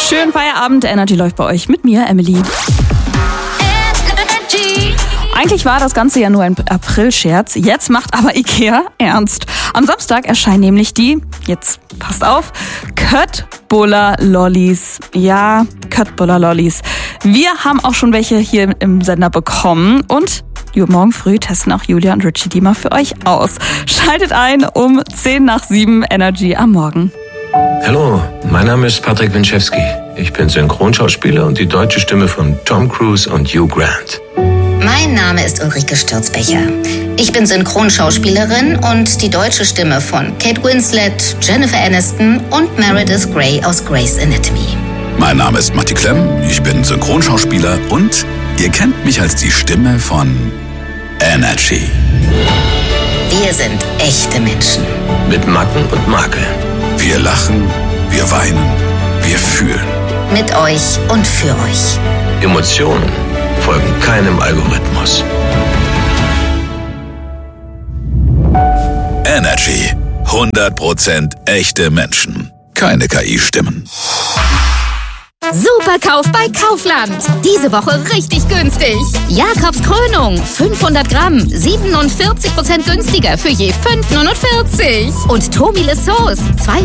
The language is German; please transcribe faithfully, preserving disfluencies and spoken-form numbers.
Schönen Feierabend, Energy läuft bei euch mit mir, Emily. Eigentlich war das Ganze ja nur ein April-Scherz, jetzt macht aber Ikea ernst. Am Samstag erscheinen nämlich die, jetzt passt auf, Köttbullar Lollis. Ja, Köttbullar Lollis. Wir haben auch schon welche hier im Sender bekommen und morgen früh testen auch Julia und Richie die mal für euch aus. Schaltet ein um zehn nach sieben Energy am Morgen. Hallo, mein Name ist Patrick Winczewski. Ich bin Synchronschauspieler und die deutsche Stimme von Tom Cruise und Hugh Grant. Mein Name ist Ulrike Stürzbecher. Ich bin Synchronschauspielerin und die deutsche Stimme von Kate Winslet, Jennifer Aniston und Meredith Grey aus Grey's Anatomy. Mein Name ist Matti Klemm, ich bin Synchronschauspieler und ihr kennt mich als die Stimme von Energy. Wir sind echte Menschen. Mit Macken und Makeln. Wir lachen, wir weinen, wir fühlen. Mit euch und für euch. Emotionen folgen keinem Algorithmus. Energy. hundert Prozent echte Menschen. Keine K I-Stimmen. Superkauf bei Kaufland. Diese Woche richtig günstig. Jakobs Krönung, fünfhundert Gramm, siebenundvierzig Prozent günstiger für je fünf Euro neunundvierzig. Und Tomile Sauce,